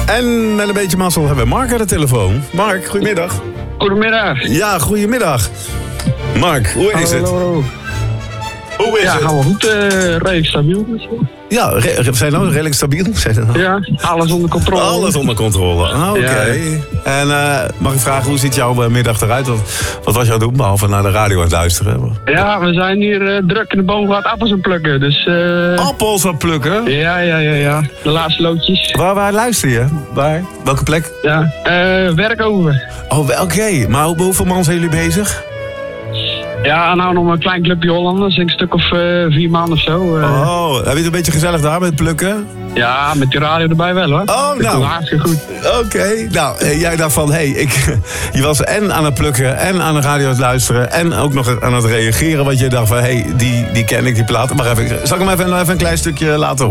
En met een beetje mazzel hebben we Mark aan de telefoon. Mark, goedemiddag. Goedemiddag. Ja, goedemiddag. Mark, hoe is het? Hallo. Hoe is het? Ja, gaan we goed. Redelijk stabiel. Ja, zijn nou redelijk stabiel? Ja, alles onder controle. Alles onder controle. Oké. Ja. En mag ik vragen, hoe ziet jouw middag eruit? Wat was jouw doen, behalve naar de radio aan het luisteren? Ja, we zijn hier druk in de boom gehad appels aan plukken. Dus, Appels aan plukken? Ja. De laatste loodjes. Waar luister je? Waar? Welke plek? Ja, werk over. Oh, oké. Maar hoeveel man zijn jullie bezig? Ja, nou nog een klein clubje Hollanders. Een stuk of 4 maanden of zo. Oh, heb je het een beetje gezellig daar met plukken? Ja, met die radio erbij wel hoor. Oh, nou. Dat is hartstikke goed. Oké. Nou, jij dacht van, je was en aan het plukken en aan de radio aan het luisteren en ook nog aan het reageren. Want je dacht van, die ken ik, die plaat. Maar even, zal ik hem even een klein stukje laten horen?